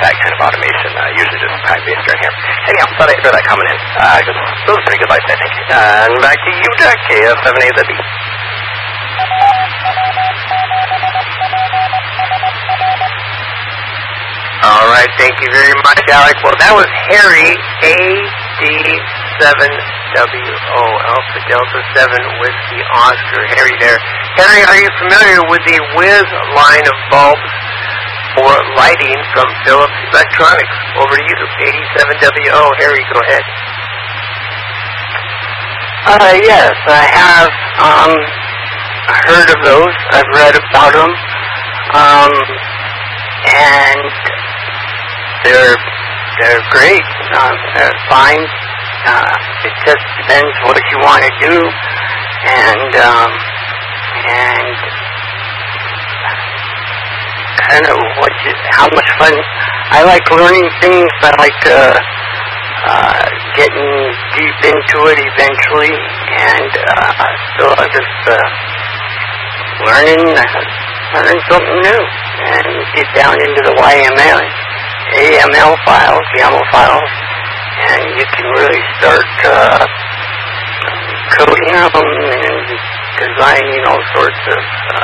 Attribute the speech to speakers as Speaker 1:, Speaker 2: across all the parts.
Speaker 1: that kind of automation, usually just time-based right here. Anyhow, thought I'd throw that comment in. Those are pretty good lights, I think. And back to you, Jack, KF7AZB. All right, thank you very much, Alec. Well, that was Harry, AD7WO, Alpha Delta 7 Whiskey Oscar. Harry there. Harry, are you familiar with the Wiz line of bulbs for lighting from Philips Electronics? Over to you, AD7WO. Harry, go ahead.
Speaker 2: Yes, I have heard of those. I've read about them. And they're great. They're fine. It just depends what you want to do, and kind of how much fun. I like learning things. I like getting deep into it eventually, and so I just learn something new and get down into the AML files, YAML files, and you can really start coding them and designing all sorts of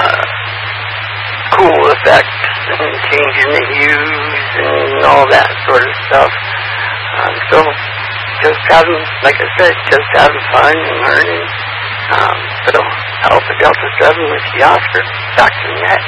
Speaker 2: cool effects and changing the hues and all that sort of stuff. So just having, like I said, just having fun and learning. So Alpha Delta 7 Whiskey Oscar, Dr. Net.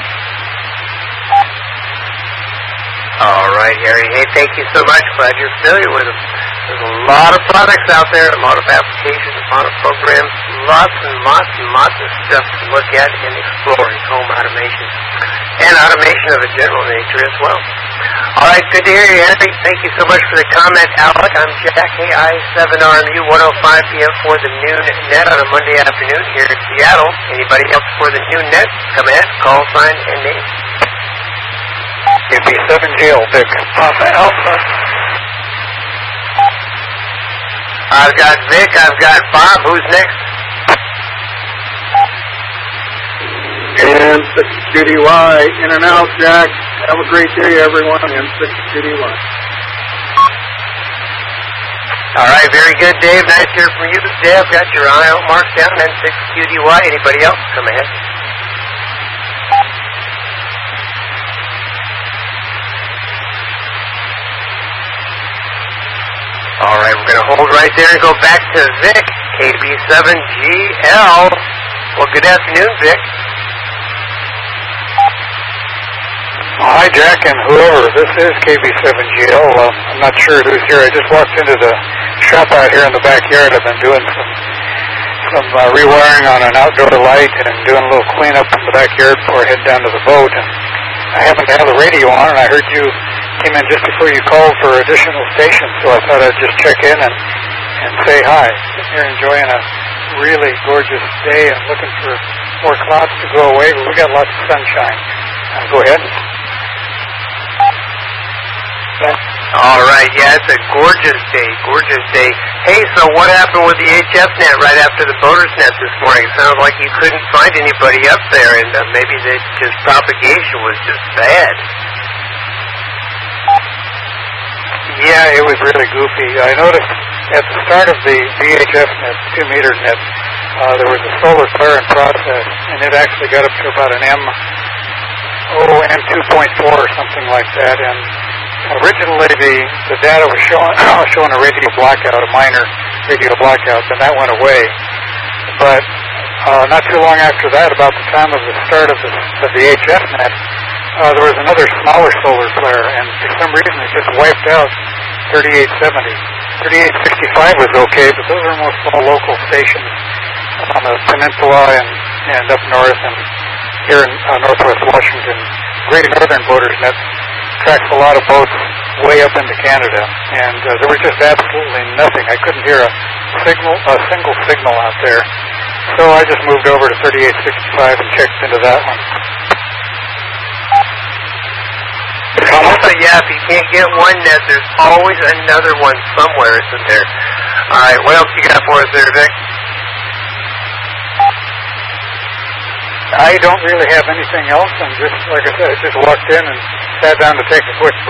Speaker 1: All right, Harry. Hey, thank you so much. Glad you're familiar with them. There's a lot of products out there, a lot of applications, a lot of programs, lots and lots of stuff to look at and explore in home automation and automation of a general nature as well. All right, good to hear you, Harry. Thank you so much for the comment, Alec. I'm Jack, KI7RMU, 1:05 p.m. for the noon net on a Monday afternoon here in Seattle. Anybody else for the noon net? Come in, call sign, and name.
Speaker 3: KB7GL, Vic.
Speaker 1: Alpha. I've got Vic, I've got Bob. Who's next?
Speaker 3: And 6QDY, in and out, Jack. Have a great day, everyone, and 6QDY.
Speaker 1: All right, very good, Dave. Nice to hear from you today. I've got your IO marks down and 6QDY. Anybody else? Come ahead. All right, we're going to hold right there and go back to Vic, KB7GL. Well, good afternoon, Vic.
Speaker 3: Hi, Jack, and whoever. This is KB7GL. I'm not sure who's here. I just walked into the shop out here in the backyard. I've been doing some rewiring on an outdoor light and doing a little cleanup in the backyard before I head down to the boat. And I happen to have the radio on, and I heard you came in just before you called for additional stations, so I thought I'd just check in and say hi. Sitting here enjoying a really gorgeous day and looking for more clouds to go away, but we got lots of sunshine. Go ahead.
Speaker 1: All right, yeah, it's a gorgeous day, gorgeous day. Hey, so what happened with the HFNet right after the Boaters Net this morning? It sounded like you couldn't find anybody up there, and maybe just propagation was just bad.
Speaker 3: Yeah, it was really goofy. I noticed at the start of the VHFNet, 2-meter net, there was a solar clearing process, and it actually got up to about an M2.4 or something like that, and originally the data was showing a radio blackout, a minor radio blackout, and that went away. But not too long after that, about the time of the start of the HFNet, there was another smaller solar flare, and for some reason it just wiped out 3870. 3865 was okay, but those are most all local stations on the peninsula and up north and here in northwest Washington. Great Northern Boaters Net tracks a lot of boats way up into Canada, and there was just absolutely nothing. I couldn't hear a single signal out there. So I just moved over to 3865 and checked into that one.
Speaker 1: Also, yeah, if you can't get one net, there's always another one somewhere, isn't there? All right, what else you got for us there, Vic?
Speaker 3: I don't really have anything else. I'm just, like I said, I just walked in and sat down to take a quick break.